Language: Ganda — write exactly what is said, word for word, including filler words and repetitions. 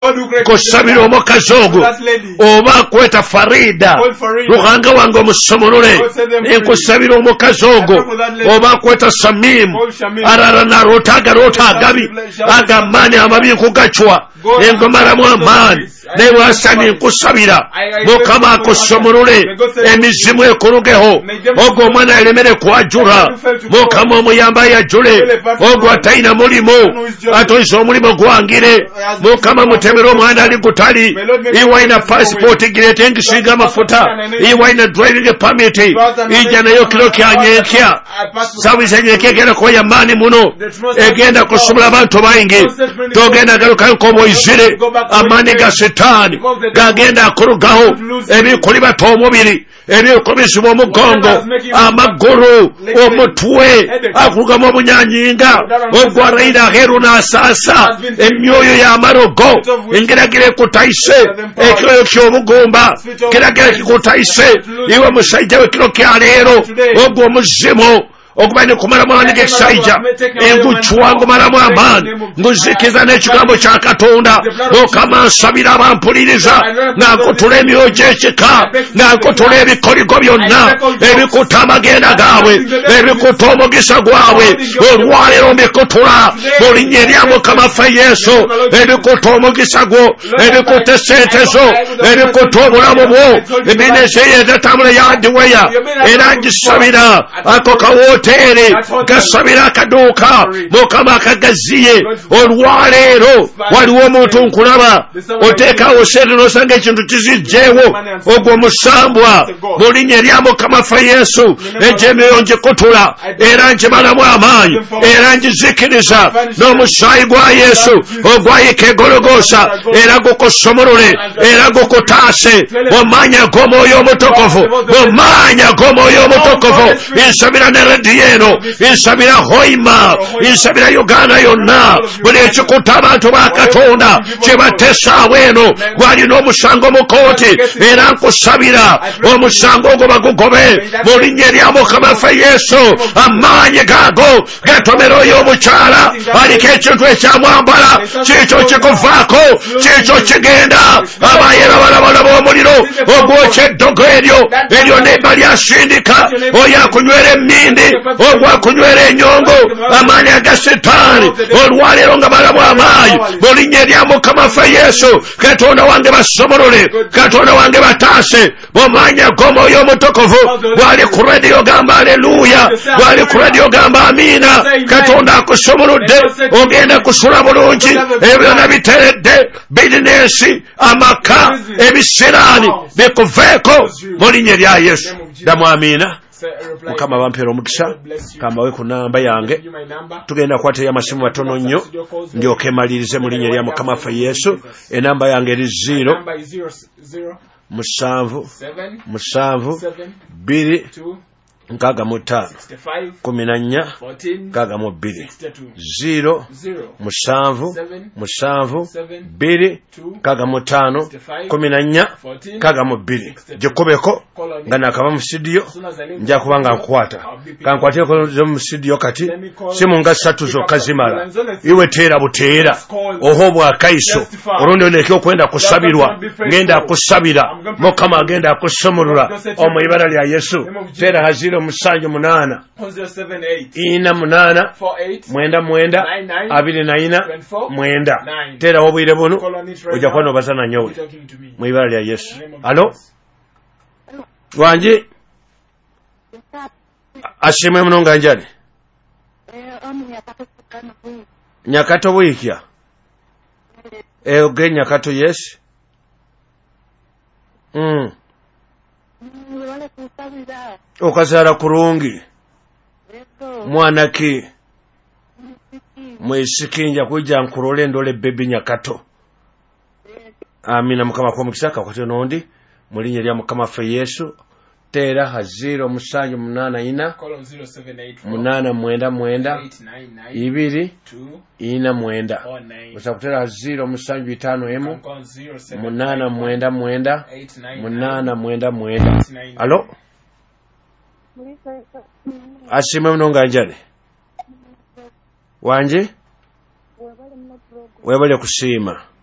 kusabira omukazi ogwo oba kweta Farida Ruhanga wange omusomolole nkusabira omukazi ogwo oba kweta Samimu arara na rotaga rotagabi agamani amabi kugachwa engomaramu amani newasani nkusabira Mukama akusomolole emizimu ekulugeho ogwo omwana elemere kwajura Mukama omuyamba yajule ogwo ataina mulimo atoiso omulimo gwangire Mukama mutemero omwana ali gutali iwaina passport girete ngisiga amafuta iwaina driving permit ija nayo kilo kyanyekya sawize nyekya gena ko yamani muno egenda kusumula abantu baingi togenda galuka nkomo izire amani ga setani gagenda akurugaho ebikoli batomubiri ebikobisibwa omugongo amaguru omutwe akuruga mu bunyanyinga ogwaraira heru na sasa emyoyo ya marogo ingiragire kutaise ekyo kyobugumba kiragire kikutaise iwe musajja we kilo kya lero ogwo muzimu okubani kumara mwana gesaija enguchwangu maramu amani nguzikiza n'ekigambo kya Katonda Mukama nsabira abampuliriza nakutula emyojo ekika nakutula ebikoligo byonna ebikuta amagenda gaabwe ebikuta omugisa gwabwe olwaleero mbikutula mu linnya erya Mukama waffe Yesu ebikuta omugisa gwo ebikuta esente zo ebikuta obulamu bwo eminese yeetatambula yandiweya era ngisabira ako kawoota tere gasabira akaduuka Mukama akagaziye olwaleero waliwo omuntu nkulaba oteekawo sente nosanga ekintu kizijjeewo ogwo omusambwa mu linnya erya Mukama waffe Yesu egy'emyoyo ngikutula era nkimalamu amaanyi era ngizikiriza n'omusaayi gwa Yesu ogwayika egologosa era gukusomolole era gukutaase mu maanya g'omwoyo omutukuvu mu maanya g'omwoyo omutukuvu nsabira ne rediyo eno nsabira Hoima nsabira Uganda yonna buli ekikuta abantu ba Katonda kyebatesaawo eno gwalina omusango mu kooti era nkusabira omusango ogwo bagugobe mu linnya erya Mukama waffe Yesu amaanyi gaago gatomera oyo omukyala aliko ekintu ekyamwambala kikyo kikuvaako kikyo kigenda abayera balabalaba omuliro ogwokya eddogo eryo eryo nebba lyasindika oyo akunywera emmindi ogwo akunywera enyongo amaanyi aga setaani olwaleero nga balabu amaanyi mu linnya erya Mukama waffe Yesu Katonda wange basomolole Katonda wange bataase mu maanyi ag'omwoyo omutukuvu bwali ku rediyo gamba aleluya bwali ku rediyo gamba amiina Katonda akusomolodde ogenda kusula bulungi ebyo byonna biteredde bizinesi amaka ebisiraani bikuveeko mu linnya erya Yesu damu amiina Mukama bampera omukisa kambawe ku namba yange tugenda kwatera amasimu matono nnyo ndyoke malirize mu linnya erya Mukama waffe Yesu enamba yange eri zero musanvu musanvu bbiri nkaaga mu ttaano kumi na nnya nkaaga mu bbiri zero musanvu musanvu bbiri nkaaga mu ttaano kumi na nnya nkaaga mu bbiri gikubeko nga nakava mu studio nja kuba nga nkwata kankwateko mu studio kati simu nga ssatu zokka zimala iwe teera buteera oho bwakaiso olundi oneke okwenda kusabirwa ngenda kusabira Mukama agenda akusomolula omu ibara lya Yesu teera haziro musanju munana ina munana mwenda mwenda abiri na ina mwenda teera wobwire bunu ojja kuba nobazana nyowe mu ibara lya Yesu. Alo wanji ashimwe muno nga njani Nyakato bwikya eoge Nyakato yes mm okazala kurungi mwana ki mwesikinja kujja nkurole ndole bebi Nyakato amina Mukama kwa mukisaka kwa nondi mu linnya erya Mukama waffe Yesu teera ha zero musanju munana ina munana mwenda mwenda ibiri ina mwenda osakutera ha zero musanju itaano emu munana mwenda mwenda munana mwenda mwenda. Alo ashimwe muno nga njani wanje webale kusiima